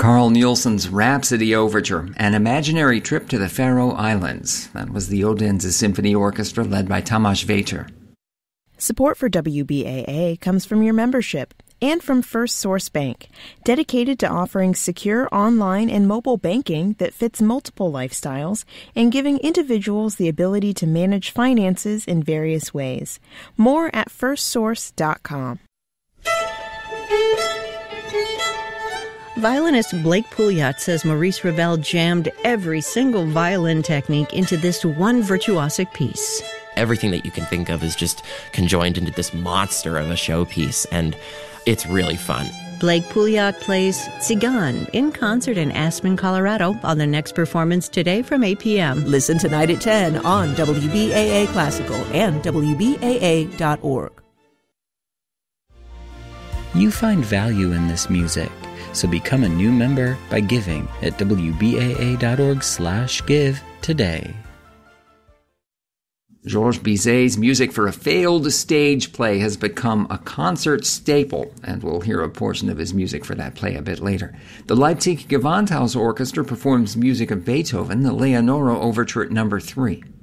Carl Nielsen's Rhapsody Overture, An Imaginary Trip to the Faroe Islands. That was the Odense Symphony Orchestra led by Tamás Véter. Support for WBAA comes from your membership and from First Source Bank, dedicated to offering secure online and mobile banking that fits multiple lifestyles and giving individuals the ability to manage finances in various ways. More at firstsource.com. Violinist Blake Pouliot says Maurice Ravel jammed every single violin technique into this one virtuosic piece. Everything that you can think of is just conjoined into this monster of a showpiece, and it's really fun. Blake Pouliot plays Tzigane in concert in Aspen, Colorado on their next performance today from 8 p.m. Listen tonight at 10 on WBAA Classical and WBAA.org. You find value in this music, so become a new member by giving at WBAA.org/give today. Georges Bizet's music for a failed stage play has become a concert staple, and we'll hear a portion of his music for that play a bit later. The Leipzig Gewandhaus Orchestra performs music of Beethoven, the Leonora Overture No. 3.